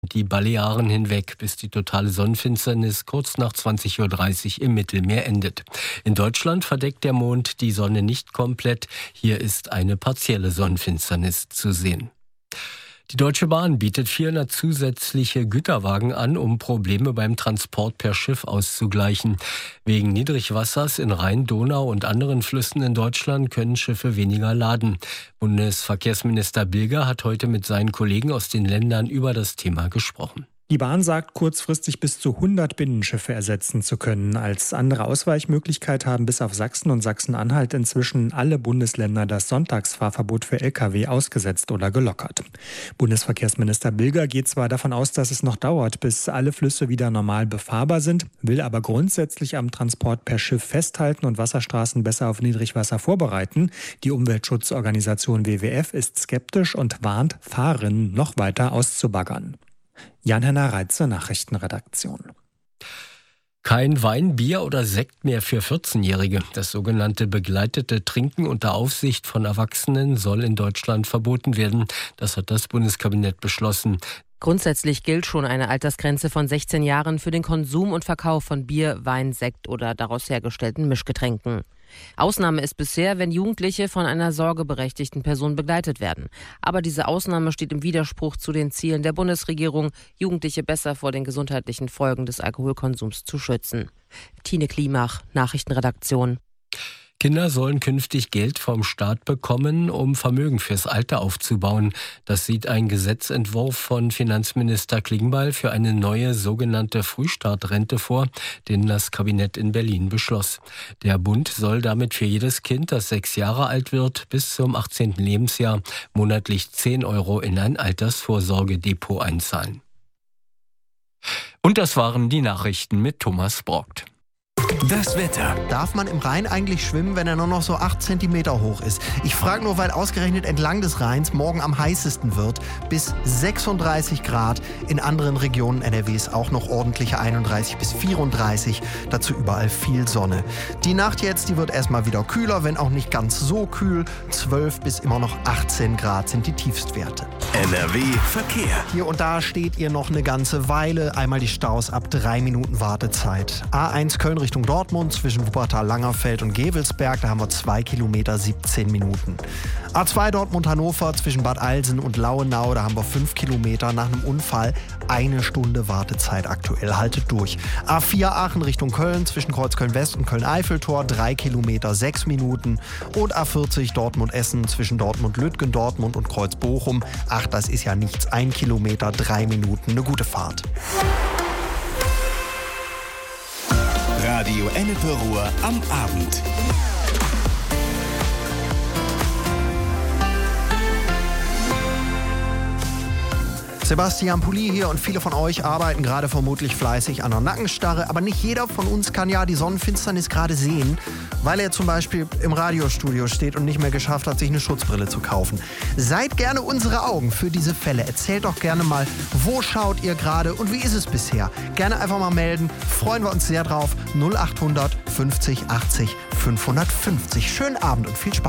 die Balearen hinweg, bis die totale Sonnenfinsternis kurz nach 20:30 Uhr im Mittelmeer endet. In Deutschland verdeckt der Mond die Sonne nicht komplett. Hier ist eine partielle Sonnenfinsternis zu sehen. Die Deutsche Bahn bietet 400 zusätzliche Güterwagen an, um Probleme beim Transport per Schiff auszugleichen. Wegen Niedrigwassers in Rhein, Donau und anderen Flüssen in Deutschland können Schiffe weniger laden. Bundesverkehrsminister Bilger hat heute mit seinen Kollegen aus den Ländern über das Thema gesprochen. Die Bahn sagt, kurzfristig bis zu 100 Binnenschiffe ersetzen zu können. Als andere Ausweichmöglichkeit haben bis auf Sachsen und Sachsen-Anhalt inzwischen alle Bundesländer das Sonntagsfahrverbot für Lkw ausgesetzt oder gelockert. Bundesverkehrsminister Bilger geht zwar davon aus, dass es noch dauert, bis alle Flüsse wieder normal befahrbar sind, will aber grundsätzlich am Transport per Schiff festhalten und Wasserstraßen besser auf Niedrigwasser vorbereiten. Die Umweltschutzorganisation WWF ist skeptisch und warnt, Fahrerinnen noch weiter auszubaggern. Jan-Henner Reitze, Nachrichtenredaktion. Kein Wein, Bier oder Sekt mehr für 14-Jährige. Das sogenannte begleitete Trinken unter Aufsicht von Erwachsenen soll in Deutschland verboten werden. Das hat das Bundeskabinett beschlossen. Grundsätzlich gilt schon eine Altersgrenze von 16 Jahren für den Konsum und Verkauf von Bier, Wein, Sekt oder daraus hergestellten Mischgetränken. Ausnahme ist bisher, wenn Jugendliche von einer sorgeberechtigten Person begleitet werden. Aber diese Ausnahme steht im Widerspruch zu den Zielen der Bundesregierung, Jugendliche besser vor den gesundheitlichen Folgen des Alkoholkonsums zu schützen. Tine Klimach, Nachrichtenredaktion. Kinder sollen künftig Geld vom Staat bekommen, um Vermögen fürs Alter aufzubauen. Das sieht ein Gesetzentwurf von Finanzminister Klingbeil für eine neue sogenannte Frühstartrente vor, den das Kabinett in Berlin beschloss. Der Bund soll damit für jedes Kind, das 6 Jahre alt wird, bis zum 18. Lebensjahr monatlich 10 € in ein Altersvorsorgedepot einzahlen. Und das waren die Nachrichten mit Thomas Brockt. Das Wetter. Darf man im Rhein eigentlich schwimmen, wenn er nur noch so 8 Zentimeter hoch ist? Ich frage nur, weil ausgerechnet entlang des Rheins morgen am heißesten wird. Bis 36 Grad. In anderen Regionen NRWs auch noch ordentliche 31 bis 34. Dazu überall viel Sonne. Die Nacht jetzt, die wird erstmal wieder kühler, wenn auch nicht ganz so kühl. 12 bis immer noch 18 Grad sind die Tiefstwerte. NRW Verkehr. Hier und da steht ihr noch eine ganze Weile. Einmal die Staus ab 3 Minuten Wartezeit. A1 Köln Richtung Dortmund zwischen Wuppertal-Langerfeld und Gevelsberg, da haben wir 2 Kilometer 17 Minuten. A2 Dortmund-Hannover zwischen Bad Alsen und Lauenau, da haben wir 5 Kilometer nach einem Unfall. 1 Stunde Wartezeit aktuell, haltet durch. A4 Aachen Richtung Köln zwischen Kreuzköln-West und Köln-Eiffeltor, 3 Kilometer 6 Minuten. Und A40 Dortmund-Essen zwischen Dortmund-Lütgen, Dortmund und Kreuz-Bochum. Ach, das ist ja nichts, 1 Kilometer 3 Minuten, eine gute Fahrt. Radio Ennepe Ruhr am Abend. Sebastian Pulli hier und viele von euch arbeiten gerade vermutlich fleißig an der Nackenstarre, aber nicht jeder von uns kann ja die Sonnenfinsternis gerade sehen, weil er zum Beispiel im Radiostudio steht und nicht mehr geschafft hat, sich eine Schutzbrille zu kaufen. Seid gerne unsere Augen für diese Fälle. Erzählt doch gerne mal, wo schaut ihr gerade und wie ist es bisher? Gerne einfach mal melden, freuen wir uns sehr drauf. 0800 50 80 550. Schönen Abend und viel Spaß.